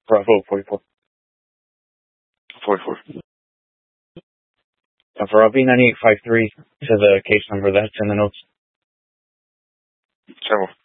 Bravo 44. 44. For RV9853 to the case number that's in the notes. 10-4.